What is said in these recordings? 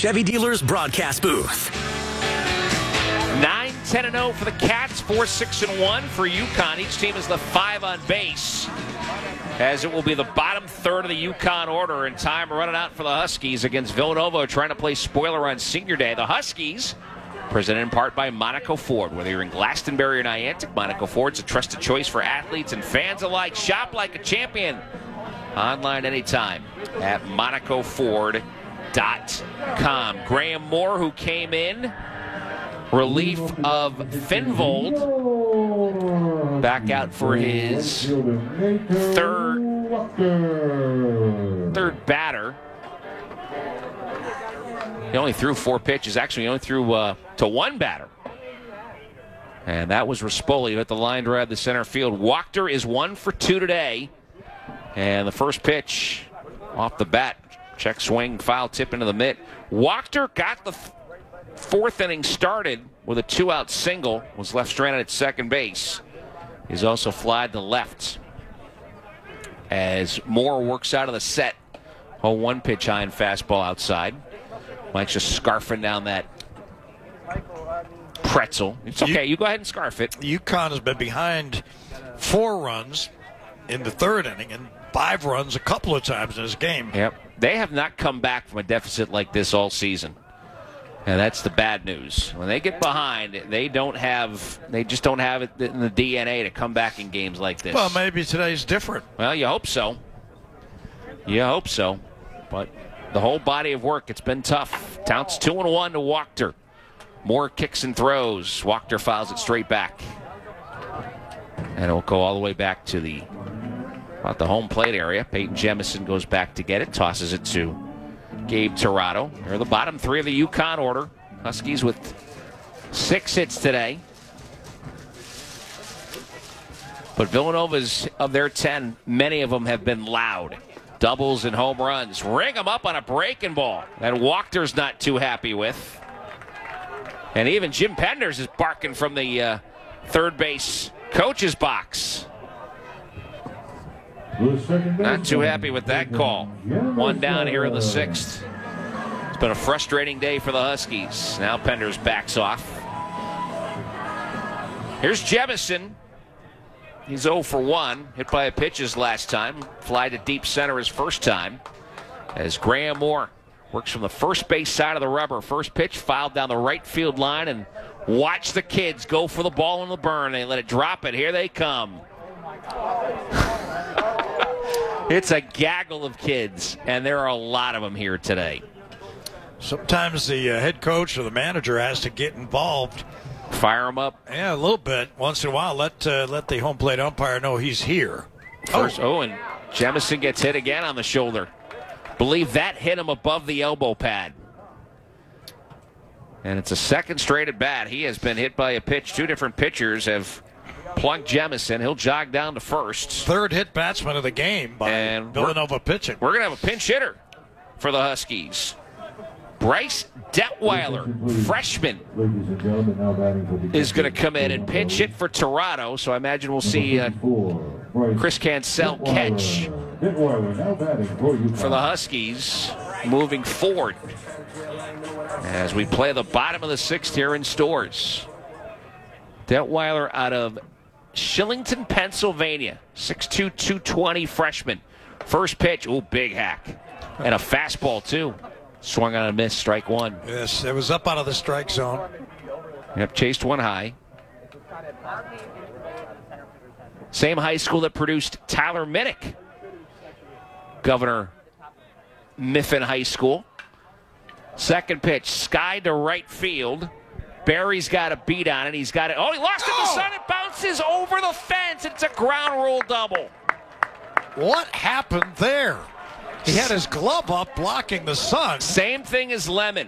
Chevy dealers broadcast booth. 9-10-0 for the Cats, 4-6-1 for UConn. Each team is the 5 on base, as it will be the bottom third of the UConn order, and time running out for the Huskies against Villanova, trying to play spoiler on senior day. The Huskies, presented in part by Monaco Ford. Whether you're in Glastonbury or Niantic, Monaco Ford's a trusted choice for athletes and fans alike. Shop like a champion online anytime at MonacoFord.com. Graham Moore, who came in relief of Finvold, back out for his third batter. He only threw 4 pitches. Actually, he only threw to one batter. And that was Rispoli who hit the line drive to center field. Wachter is 1 for 2 today. And the first pitch off the bat, check swing, foul tip into the mitt. Wachter got the fourth inning started with a 2-out single, was left stranded at second base. He's also flied to left as Moore works out of the set. 0-1 pitch high and fastball outside. Mike's just scarfing down that pretzel. It's okay. You go ahead and scarf it. UConn has been behind 4 runs in the third inning and 5 runs a couple of times in this game. Yep. They have not come back from a deficit like this all season. And that's the bad news. When they get behind, they just don't have it in the DNA to come back in games like this. Well, maybe today's different. Well, you hope so. You hope so. But the whole body of work, it's been tough. Counts 2-1 to Wachter. More kicks and throws. Wachter fouls it straight back. And it'll go all the way back to about the home plate area. Peyton Jemison goes back to get it, tosses it to Gabe Tirado. They're the bottom 3 of the UConn order. Huskies with 6 hits today. But Villanova's, of their 10, many of them have been loud. Doubles and home runs. Ring them up on a breaking ball that Wachter's not too happy with. And even Jim Penders is barking from the third base coach's box. Not too happy with that call. 1 down here in the 6th. It's been a frustrating day for the Huskies. Now Penders backs off. Here's Jemison. He's 0 for 1. Hit by a pitch his last time. Fly to deep center his first time. As Graham Moore works from the first base side of the rubber. First pitch fouled down the right field line, and watch the kids go for the ball in the burn. They let it drop, and here they come. It's a gaggle of kids, and there are a lot of them here today. Sometimes the head coach or the manager has to get involved. Fire them up. Yeah, a little bit. Once in a while, let the home plate umpire know he's here. And Jemison gets hit again on the shoulder. Believe that hit him above the elbow pad. And it's a second straight at bat. He has been hit by a pitch. 2 different pitchers have plunked Jemison. He'll jog down to first. Third hit batsman of the game by Villanova pitching. We're going to have a pinch hitter for the Huskies. Bryce Detweiler, freshman, is going to come in and pinch hit for Tirado. So I imagine we'll see Chris Cancel catch for the Huskies moving forward as we play the bottom of the 6th here in Storrs. Detweiler out of Shillington, Pennsylvania. 6'2", 220 freshman. First pitch, big hack. And a fastball, too. Swung on a miss, strike 1. Yes, it was up out of the strike zone. Yep, chased one high. Same high school that produced Tyler Minnick. Governor Mifflin High School. Second pitch, sky to right field. Barry's got a beat on it. He's got it. He lost it to the sun. It bounces over the fence. It's a ground rule double. What happened there? He had his glove up blocking the sun. Same thing as Lemon.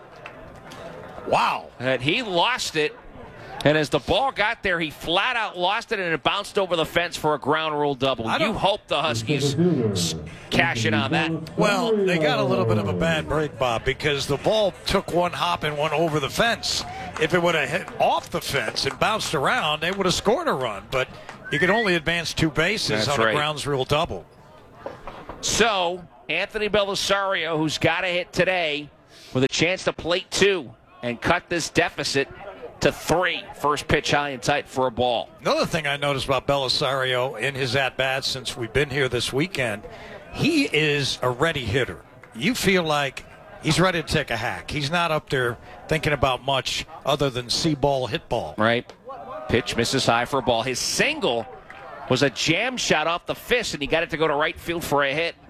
Wow. And he lost it. And as the ball got there, he flat out lost it, and it bounced over the fence for a ground rule double. You hope the Huskies cash in on that. Well, they got a little bit of a bad break, Bob, because the ball took one hop and went over the fence. If it would have hit off the fence and bounced around, they would have scored a run. But you can only advance 2 bases on a grounds rule double. So, Anthony Belisario, who's got a hit today, with a chance to plate 2 and cut this deficit to 3. First pitch high and tight for a ball. Another thing I noticed about Belisario in his at-bats since we've been here this weekend, he is a ready hitter. You feel like he's ready to take a hack. He's not up there thinking about much other than see ball, hit ball. Right. Pitch misses high for a ball. His single was a jam shot off the fist, and he got it to go to right field for a hit.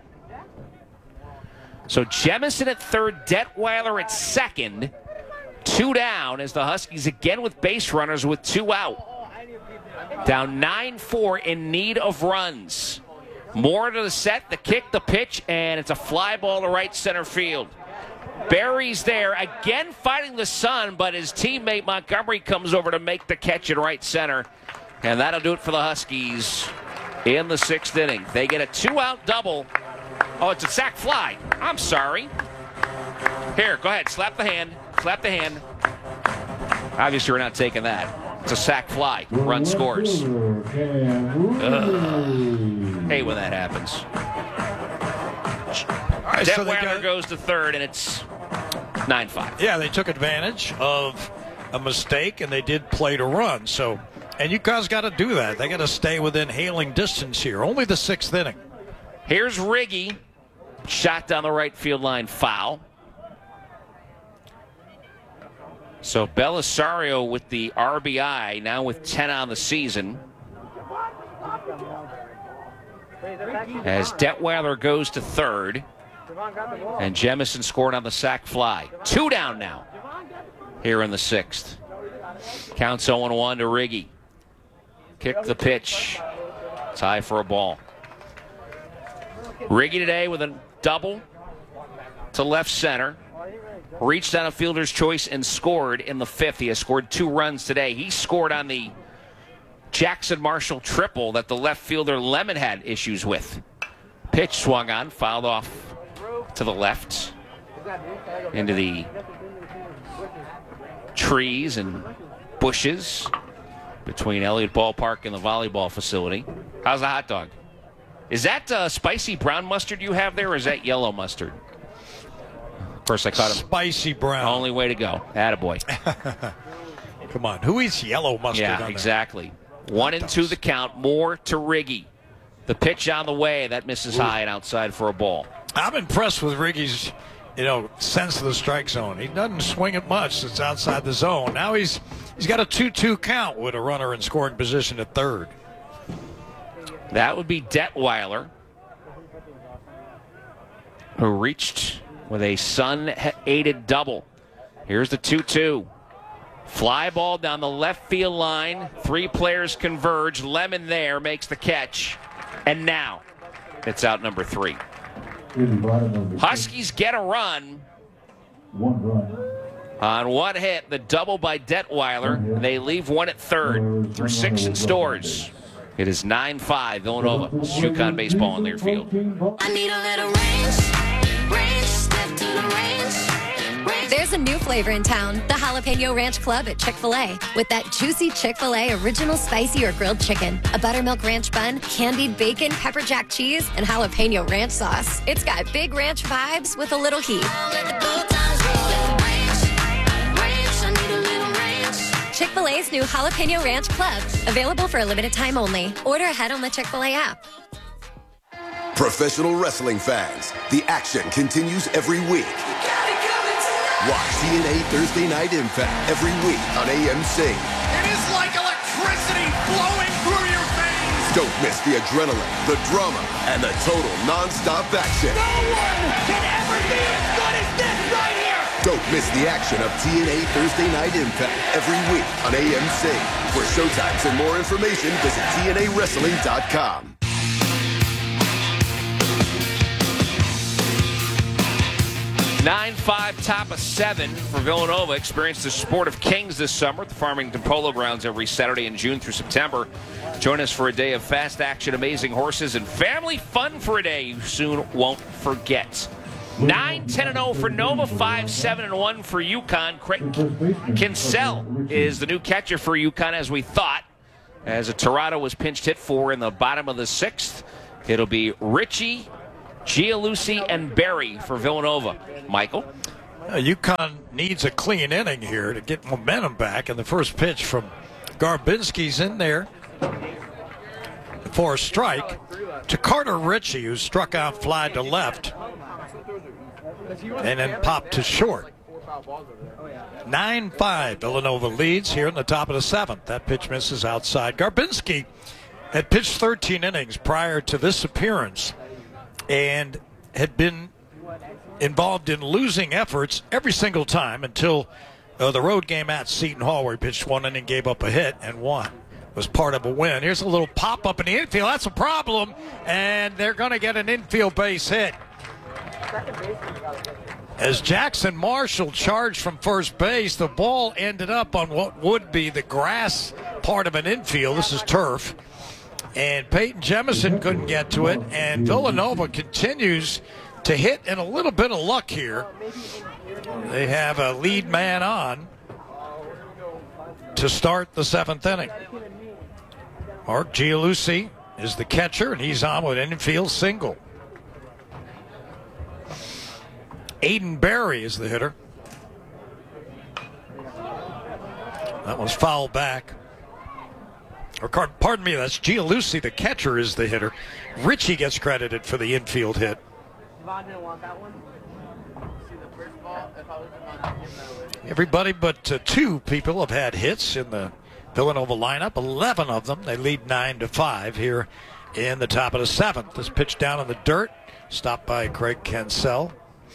So Jemison at third, Detweiler at second. 2 down as the Huskies again with base runners with 2 out. Down 9-4 in need of runs. More to the set, the kick, the pitch, and it's a fly ball to right center field. Barry's there, again fighting the sun, but his teammate Montgomery comes over to make the catch in right center. And that'll do it for the Huskies in the 6th inning. They get a 2-out double. Oh, it's a sac fly. I'm sorry. Here, go ahead, slap the hand. Slap the hand. Obviously, we're not taking that. It's a sac fly. Run scores. Ugh. Hey, when that happens. Right, Detweiler goes to third, and it's 9-5. Yeah, they took advantage of a mistake, and they did play to run. So, and you guys got to do that. They got to stay within hailing distance here. Only the 6th inning. Here's Riggy. Shot down the right field line, foul. So Belisario with the RBI, now with 10 on the season. As Detweiler goes to third. And Jemison scored on the sac fly. 2 down now here in the 6th. Counts 0-1 to Riggy. Kick the pitch. It's high for a ball. Riggy today with a double to left center. Reached on a fielder's choice and scored in the 5th. He has scored 2 runs today. He scored on the Jackson Marshall triple that the left fielder Lemon had issues with. Pitch swung on, fouled off to the left into the trees and bushes between Elliott Ballpark and the volleyball facility. How's the hot dog? Is that spicy brown mustard you have there, or is that yellow mustard? Of course, I caught him. Spicy brown. Only way to go. Attaboy. Come on. Who eats yellow mustard? Yeah, exactly. 1-2 the count. More to Riggy. The pitch on the way. That misses high and outside for a ball. I'm impressed with Riggy's, sense of the strike zone. He doesn't swing it much. It's outside the zone. Now he's got a 2-2 count with a runner in scoring position at third. That would be Detweiler, who reached with a Sun-aided double. Here's the 2-2. Fly ball down the left field line. 3 players converge. Lemon there makes the catch. And now it's out number 3. Huskies get a run. 1 run. On 1 hit, the double by Detweiler. They leave 1 at third through 6 in Stores. It is 9-5 Villanova. It's UConn baseball in Learfield. I need a little range, step to the range. There's a new flavor in town, the Jalapeno Ranch Club at Chick-fil-A. With that juicy Chick-fil-A original spicy or grilled chicken, a buttermilk ranch bun, candied bacon, pepper jack cheese, and jalapeno ranch sauce. It's got big ranch vibes with a little heat. Chick-fil-A's new Jalapeno Ranch Club, available for a limited time only. Order ahead on the Chick-fil-A app. Professional wrestling fans, the action continues every week. Watch TNA Thursday Night Impact every week on AMC. It is like electricity flowing through your veins. Don't miss the adrenaline, the drama, and the total non-stop action. No one can ever be as good as this right here. Don't miss the action of TNA Thursday Night Impact every week on AMC. For showtimes and more information, visit TNAWrestling.com. 9-5, top of 7 for Villanova. Experience the sport of kings this summer at the Farmington Polo Grounds every Saturday in June through September. Join us for a day of fast action, amazing horses, and family fun for a day you soon won't forget. 9-10-0 for Nova, 5-7-1 for UConn. Craig Kinsell is the new catcher for UConn, as we thought. As a Tirado was pinch hit for in the bottom of the 6th, it'll be Ritchie, Gialusi, and Barry for Villanova. Michael? UConn needs a clean inning here to get momentum back, and the first pitch from Garbinski's in there for a strike to Carter Ritchie, who struck out fly to left and then popped to short. 9-5, Villanova leads here in the top of the seventh. That pitch misses outside. Garbinski had pitched 13 innings prior to this appearance and had been involved in losing efforts every single time until the road game at Seton Hall, where he pitched one inning, gave up a hit, and won. Was part of a win. Here's a little pop-up in the infield. That's a problem, and they're going to get an infield base hit. As Jackson Marshall charged from first base, the ball ended up on what would be the grass part of an infield. This is turf. And Peyton Jemison couldn't get to it, and Villanova continues to hit in a little bit of luck here. They have a lead man on to start the seventh inning. Mark Gialusi is the catcher, and he's on with an infield single. Aiden Berry is the hitter. That one's fouled back. Or, pardon me, that's Gialusi, the catcher, is the hitter. Ritchie gets credited for the infield hit. Everybody but two people have had hits in the Villanova lineup. 11 of them. They lead 9-5 here in the top of the seventh. This pitch down in the dirt, stopped by Craig Kensell.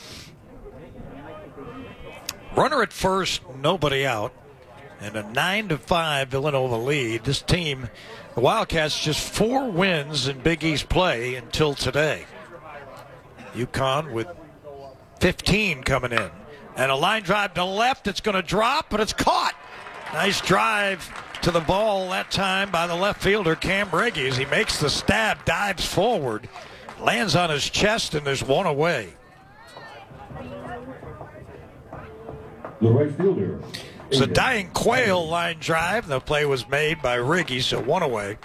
Runner at first, nobody out. And a 9-5 Villanova lead. This team, the Wildcats, just 4 wins in Big East play until today. UConn with 15 coming in. And a line drive to left. It's going to drop, but it's caught. Nice drive to the ball that time by the left fielder, Cam Brady, as he makes the stab, dives forward, lands on his chest, and there's one away. The right fielder. It's a Dying Quail line drive. The play was made by Riggy, so one away.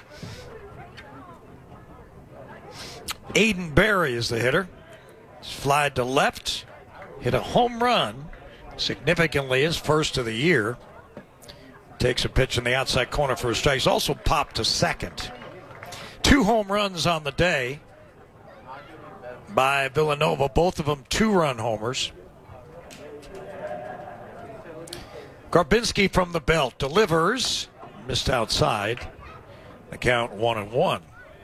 Aiden Berry is the hitter. He's flied to left, hit a home run, significantly his first of the year. Takes a pitch in the outside corner for a strike. He's also popped to second. 2 home runs on the day by Villanova, both of them 2-run homers. Garbinski from the belt delivers, missed outside. The count 1-1.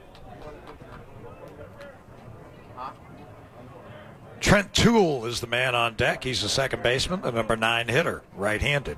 Trent Toole is the man on deck. He's the second baseman, the number 9 hitter, right-handed.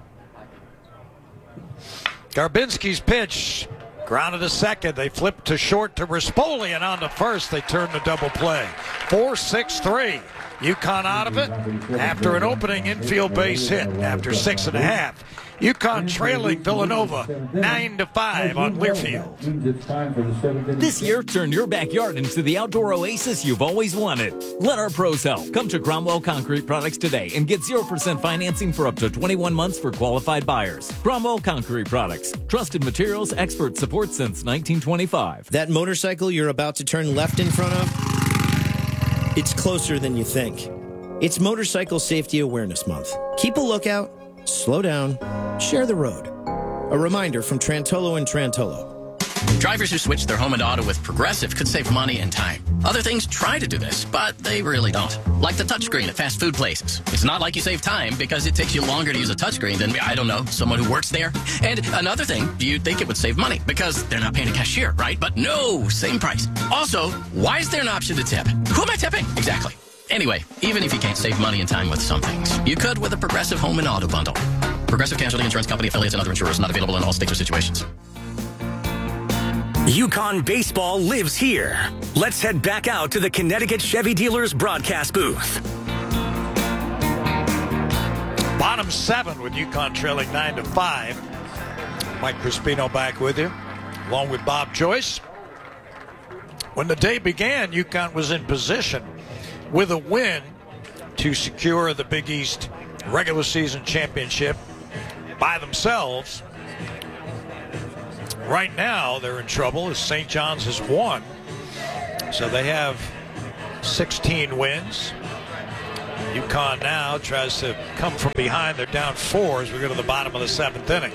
Garbinski's pitch, grounded to second. They flip to short to Rispoli, and on to first. They turn the double play. 4-6-3. UConn out of it after an opening infield base hit after 6.5. UConn trailing Villanova 9-5 on Learfield. This year, turn your backyard into the outdoor oasis you've always wanted. Let our pros help. Come to Cromwell Concrete Products today and get 0% financing for up to 21 months for qualified buyers. Cromwell Concrete Products. Trusted materials, expert support since 1925. That motorcycle you're about to turn left in front of, it's closer than you think. It's Motorcycle Safety Awareness Month. Keep a lookout, slow down, share the road. A reminder from Trantolo and Trantolo. Drivers who switch their home and auto with Progressive could save money and time. Other things try to do this, but they really don't. Like the touchscreen at fast food places. It's not like you save time because it takes you longer to use a touchscreen than, I don't know, someone who works there. And another thing, you'd think it would save money because they're not paying a cashier, right? But no, same price. Also, why is there an option to tip? Who am I tipping? Exactly. Anyway, even if you can't save money and time with some things, you could with a Progressive home and auto bundle. Progressive Casualty Insurance Company, affiliates, and other insurers. Not available in all states or situations. UConn baseball lives here. Let's head back out to the Connecticut Chevy Dealers broadcast booth. Bottom 7 with UConn trailing 9-5. Mike Crispino back with you, along with Bob Joyce. When the day began, UConn was in position with a win to secure the Big East regular season championship by themselves. Right now, they're in trouble as St. John's has won. So they have 16 wins. UConn now tries to come from behind. They're down 4 as we go to the bottom of the 7th inning.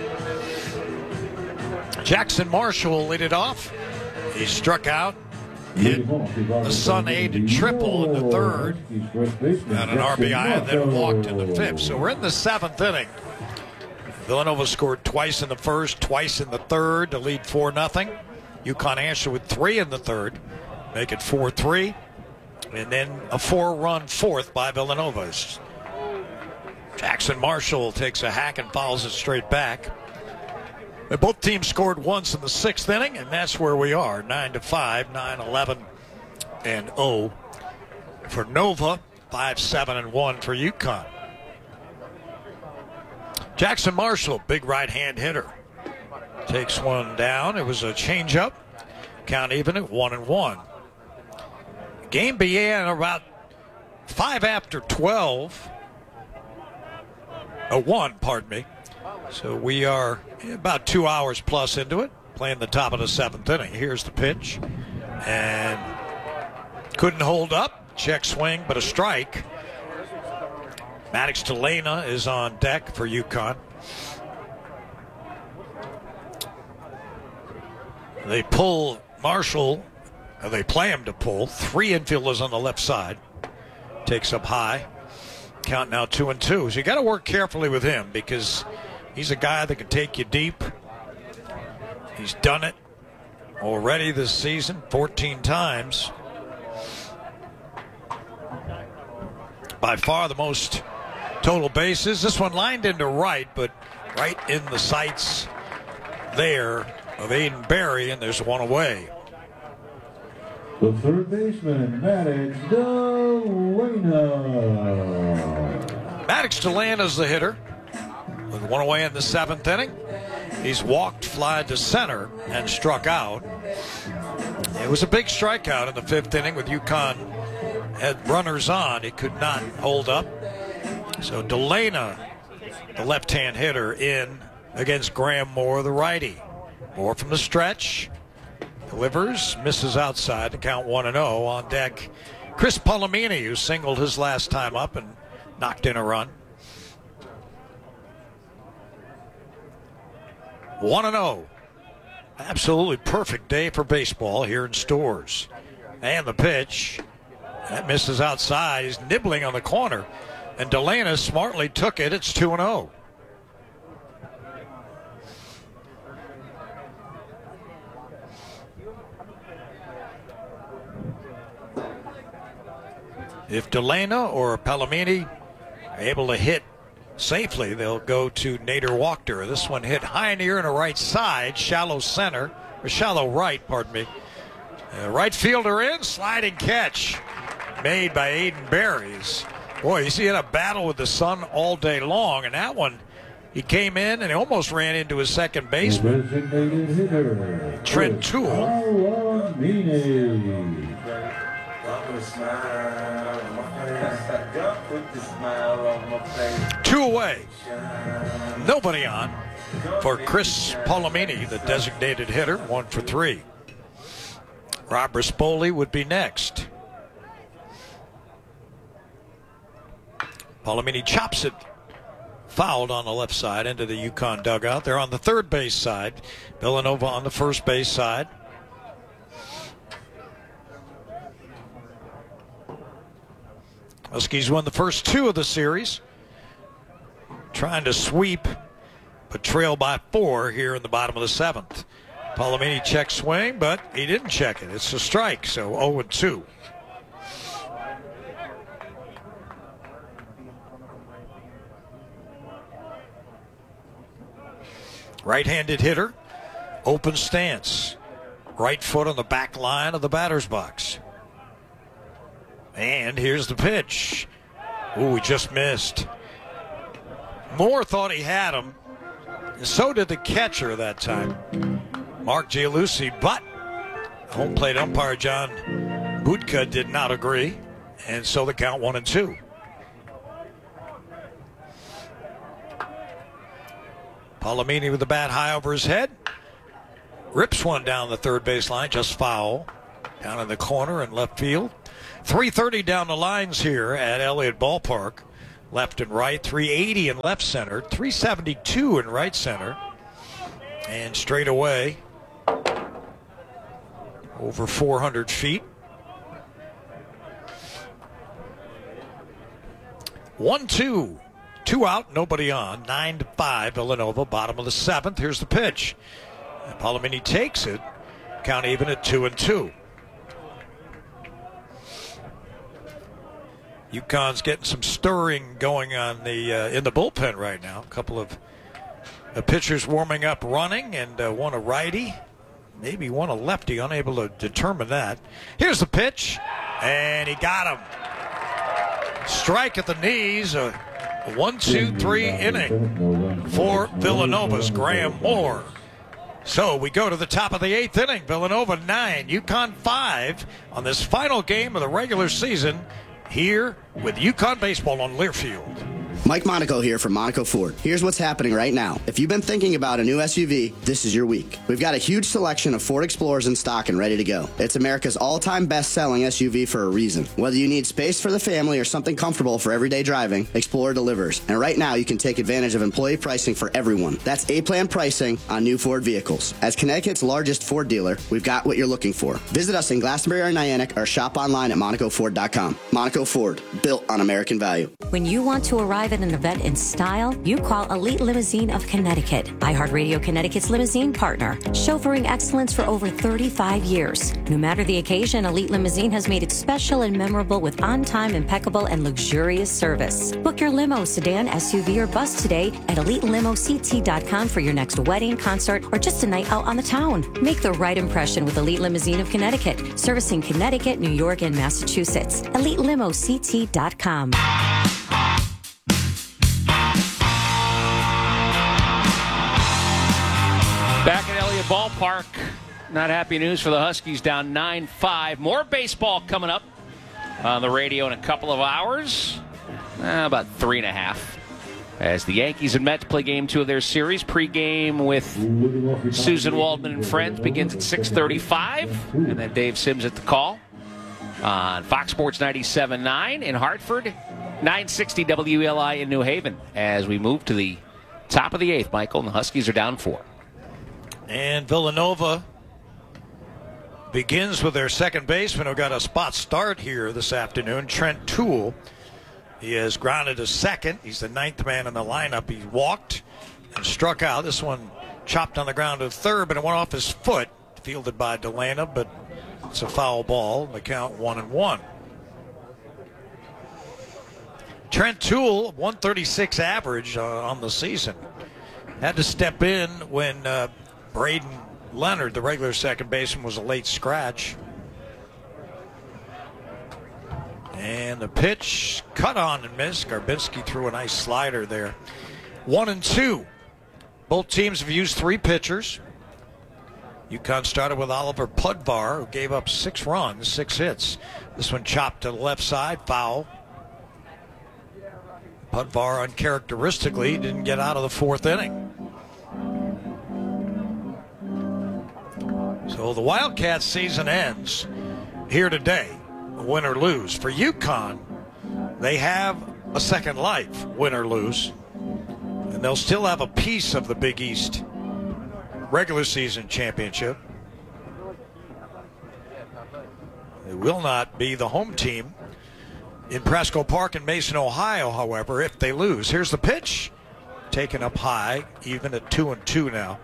Jackson Marshall will lead it off. He struck out, hit the Sun-aided triple in the 3rd, got an RBI, and then walked in the 5th. So we're in the 7th inning. Villanova scored twice in the 1st, twice in the 3rd to lead 4-0. UConn answered with 3 in the 3rd, make it 4-3. And then a 4-run 4th by Villanova. Jackson Marshall takes a hack and fouls it straight back. Both teams scored once in the 6th inning, and that's where we are. 9-5, 9-11, and 0 for Nova. 5-7-1 for UConn. Jackson Marshall, big right-hand hitter, takes one down. It was a changeup. Count even at 1-1. Game began about 5 after 12. 1, pardon me. So we are about 2 hours plus into it, playing the top of the 7th inning. Here's the pitch. And couldn't hold up. Check swing, but a strike. Maddox Delana is on deck for UConn. They pull Marshall. They play him to pull. 3 infielders on the left side. Takes up high. Count now 2-2. So you got to work carefully with him because he's a guy that can take you deep. He's done it already this season 14 times. By far the most total bases. This one lined into right, but right in the sights there of Aiden Berry, and there's one away. The third baseman, Maddox Delana. Maddox Delana's the hitter. With one away in the 7th inning. He's walked, fly to center, and struck out. It was a big strikeout in the 5th inning with UConn had runners on. He could not hold up. So Delana, the left-hand hitter, in against Graham Moore, the righty. Moore from the stretch. Delivers, misses outside to count 1-0. On deck, Chris Palomini, who singled his last time up and knocked in a run. 1-0. Absolutely perfect day for baseball here in Storrs. And the pitch. That misses outside. He's nibbling on the corner. And Delana smartly took it. It's 2-0. If Delana or Palomini are able to hit safely, they'll go to Nader Wachter. This one hit high in the air on the right side, shallow center, or shallow right, pardon me. Right fielder in, sliding catch made by Aiden Berries. Boy, he had a battle with the sun all day long, and that one, he came in and he almost ran into his second baseman, Trent Toole. 2 away. Nobody on for Chris Palomini, the designated hitter, 1 for 3. Rob Rispoli would be next. Palomini chops it fouled on the left side into the UConn dugout. They're on the third base side. Villanova on the first base side. Huskies won the first 2 of the series. Trying to sweep, but trail by 4 here in the bottom of the 7th. Palomini check swing, but he didn't check it. It's a strike, so 0-2. Right-handed hitter, open stance. Right foot on the back line of the batter's box. And here's the pitch. Ooh, he just missed. Moore thought he had him. And so did the catcher that time, Mark Gialusi. But home plate umpire John Budka did not agree. And so the count 1-2. Palomini with the bat high over his head. Rips one down the third base line, just foul. Down in the corner in left field. 330 down the lines here at Elliott Ballpark. Left and right, 380 in left center, 372 in right center. And straight away, over 400 feet. 1-2. 2 out, nobody on. 9-5, Villanova, bottom of the 7th. Here's the pitch. And Palomini takes it. Count even at 2-2. UConn's getting some stirring going on in the bullpen right now. A couple of pitchers warming up running, and one a righty, maybe one a lefty, unable to determine that. Here's the pitch, and he got him. Strike at the knees, a 1-2-3 inning for Villanova's Graham Moore. So we go to the top of the 8th inning. Villanova 9, UConn 5 on this final game of the regular season here with UConn baseball on Learfield. Mike Monaco here from Monaco Ford. Here's what's happening right now. If you've been thinking about a new SUV, this is your week. We've got a huge selection of Ford Explorers in stock and ready to go. It's America's all-time best-selling SUV for a reason. Whether you need space for the family or something comfortable for everyday driving, Explorer delivers. And right now, you can take advantage of employee pricing for everyone. That's A-plan pricing on new Ford vehicles. As Connecticut's largest Ford dealer, we've got what you're looking for. Visit us in Glastonbury or Niantic or shop online at MonacoFord.com. Monaco Ford, built on American value. When you want to arrive at an event in style, you call Elite Limousine of Connecticut, iHeartRadio Connecticut's limousine partner, chauffeuring excellence for over 35 years. No matter the occasion, Elite Limousine has made it special and memorable with on-time, impeccable, and luxurious service. Book your limo, sedan, SUV, or bus today at EliteLimoCT.com for your next wedding, concert, or just a night out on the town. Make the right impression with Elite Limousine of Connecticut, servicing Connecticut, New York, and Massachusetts. EliteLimoCT.com. Back at Elliott Ballpark, not happy news for the Huskies, down 9-5. More baseball coming up on the radio in a couple of hours, about 3.5. As the Yankees and Mets play Game 2 of their series, pregame with Susan Waldman and friends begins at 6:35, and then Dave Sims at the call on Fox Sports 97.9 in Hartford, 960 WLI in New Haven. As we move to the top of the 8th, Michael, and the Huskies are down 4. And Villanova begins with their second baseman who got a spot start here this afternoon, Trent Toole. He has grounded to second. He's the 9th man in the lineup. He walked and struck out. This one chopped on the ground to third, but it went off his foot, fielded by Delana, but it's a foul ball. The count 1-1. Trent Toole, 136 average on the season. Had to step in when Braden Leonard, the regular second baseman, was a late scratch. And the pitch cut on and missed. Garbinski threw a nice slider there. 1-2. Both teams have used 3 pitchers. UConn started with Oliver Pudvar, who gave up 6 runs, 6 hits. This one chopped to the left side, foul. Pudvar uncharacteristically didn't get out of the 4th inning. So the Wildcats season ends here today, win or lose. For UConn, they have a second life, win or lose. And they'll still have a piece of the Big East regular season championship. They will not be the home team in Presco Park in Mason, Ohio, however, if they lose. Here's the pitch. Taken up high, even at 2-2 now.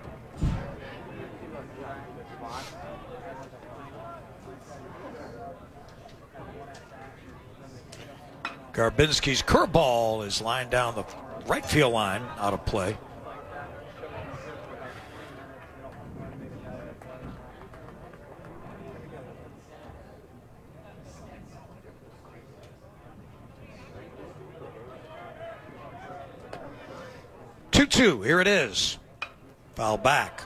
Garbinski's curveball is lined down the right field line, out of play. Here it is. Foul back.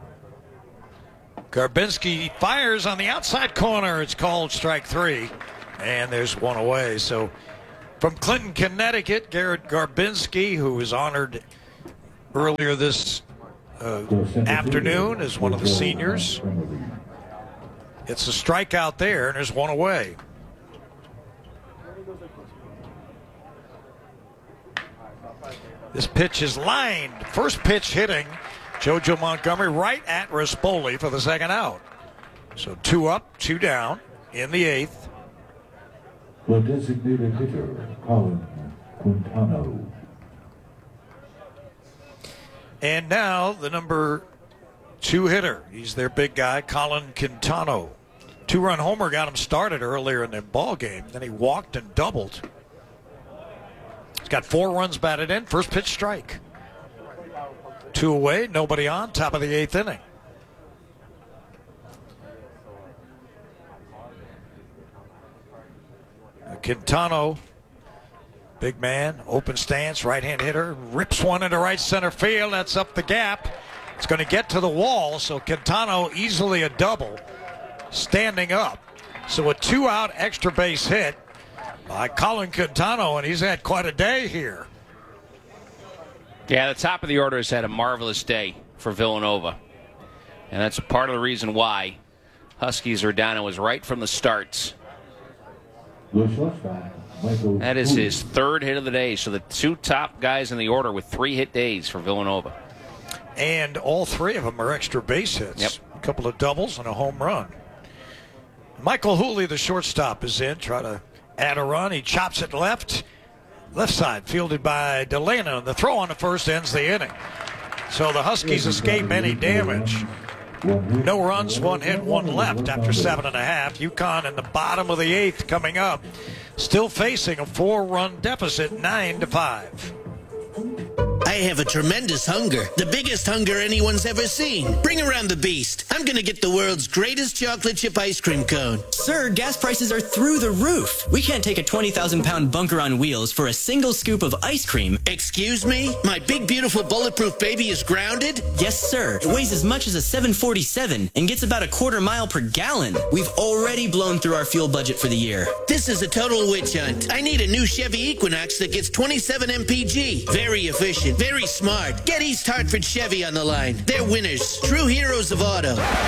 Garbinski fires on the outside corner. It's called strike 3. And there's one away. So from Clinton, Connecticut, Garrett Garbinski, who was honored earlier this afternoon as one of the seniors. It's a strikeout there, and there's one away. This pitch is lined. First pitch hitting JoJo Montgomery right at Rispoli for the second out. So 2 up, 2 down in the 8th. The designated hitter, Colin Quintano. And now the number 2 hitter. He's their big guy, Colin Quintano. 2-run homer got him started earlier in the ball game. Then he walked and doubled. He's got 4 runs batted in. First pitch strike. 2 away, nobody on. Top of the 8th inning. Quintano, big man, open stance, right-hand hitter, rips one into right center field. That's up the gap. It's going to get to the wall, so Quintano easily a double, standing up. So a 2-out extra base hit by Colin Quintano, and he's had quite a day here. Yeah, the top of the order has had a marvelous day for Villanova. And that's part of the reason why Huskies are down. It was right from the starts. That is his 3rd hit of the day. So the 2 top guys in the order with 3 hit days for Villanova. And all 3 of them are extra base hits. Yep. A couple of doubles and a home run. Michael Hooley, the shortstop, is in. Try to add a run. He chops it left. Left side, fielded by Delano. The throw on the first ends the inning. So the Huskies escape any damage. No runs, 1 hit, 1 left after 7.5. UConn in the bottom of the 8th coming up. Still facing a 4-run deficit, 9-5. I have a tremendous hunger. The biggest hunger anyone's ever seen. Bring around the beast. I'm going to get the world's greatest chocolate chip ice cream cone. Sir, gas prices are through the roof. We can't take a 20,000-pound bunker on wheels for a single scoop of ice cream. Excuse me? My big, beautiful bulletproof baby is grounded? Yes, sir. It weighs as much as a 747 and gets about a quarter mile per gallon. We've already blown through our fuel budget for the year. This is a total witch hunt. I need a new Chevy Equinox that gets 27 mpg. Very efficient. Very smart. Get East Hartford Chevy on the line. They're winners. True heroes of auto.